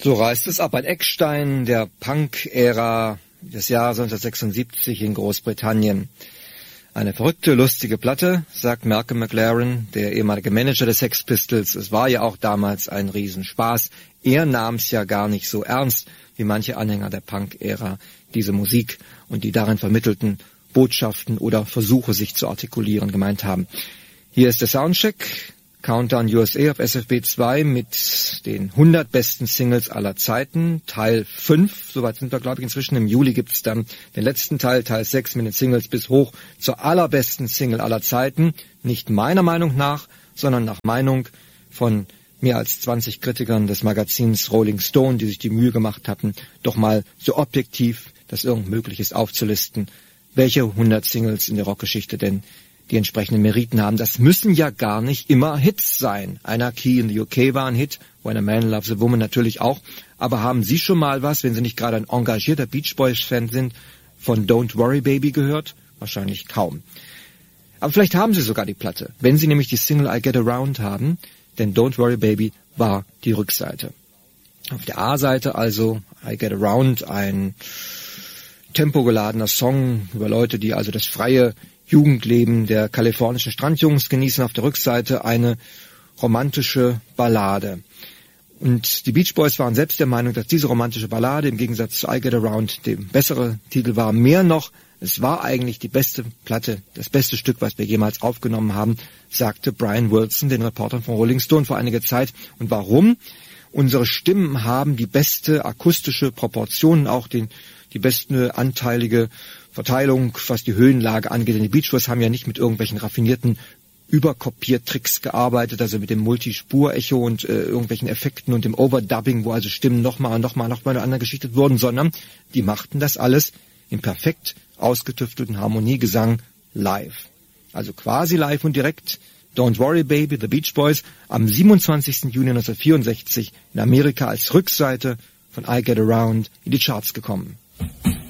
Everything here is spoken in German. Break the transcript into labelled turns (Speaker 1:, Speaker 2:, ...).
Speaker 1: So reist es ab. Ein Eckstein der Punk-Ära des Jahres 1976 in Großbritannien. Eine verrückte, lustige Platte, sagt Malcolm McLaren, der ehemalige Manager des Sex Pistols. Es war ja auch damals ein Riesenspaß. Er nahm es ja gar nicht so ernst, wie manche Anhänger der Punk-Ära diese Musik und die darin vermittelten Botschaften oder Versuche, sich zu artikulieren, gemeint haben. Hier ist der Soundcheck. Countdown USA auf SFB 2 mit den 100 besten Singles aller Zeiten, Teil 5, soweit sind wir, glaube ich, inzwischen. Im Juli gibt es dann den letzten Teil, Teil 6 mit den Singles bis hoch zur allerbesten Single aller Zeiten. Nicht meiner Meinung nach, sondern nach Meinung von mehr als 20 Kritikern des Magazins Rolling Stone, die sich die Mühe gemacht hatten, doch mal so objektiv das irgend möglich ist aufzulisten, welche 100 Singles in der Rockgeschichte denn die entsprechenden Meriten haben. Das müssen ja gar nicht immer Hits sein. Anarchy in the UK war ein Hit, When a Man Loves a Woman natürlich auch. Aber haben Sie schon mal was, wenn Sie nicht gerade ein engagierter Beach Boys-Fan sind, von Don't Worry Baby gehört? Wahrscheinlich kaum. Aber vielleicht haben Sie sogar die Platte, wenn Sie nämlich die Single I Get Around haben, denn Don't Worry Baby war die Rückseite. Auf der A-Seite also I Get Around, ein tempogeladener Song über Leute, die also das freie Jugendleben der kalifornischen Strandjungs genießen. Auf der Rückseite eine romantische Ballade. Und die Beach Boys waren selbst der Meinung, dass diese romantische Ballade im Gegensatz zu I Get Around der bessere Titel war. Mehr noch, es war eigentlich die beste Platte, das beste Stück, was wir jemals aufgenommen haben, sagte Brian Wilson, den Reportern von Rolling Stone vor einiger Zeit. Und warum? Unsere Stimmen haben die beste akustische Proportionen, auch die beste anteilige Verteilung, was die Höhenlage angeht. Denn die Beach Boys haben ja nicht mit irgendwelchen raffinierten Überkopiertricks gearbeitet, also mit dem Multispur-Echo und irgendwelchen Effekten und dem Overdubbing, wo also Stimmen nochmal aneinander geschichtet wurden, sondern die machten das alles im perfekt ausgetüftelten Harmoniegesang live. Also quasi live und direkt. Don't Worry Baby, The Beach Boys, am 27. Juni 1964 in Amerika als Rückseite von I Get Around in die Charts gekommen.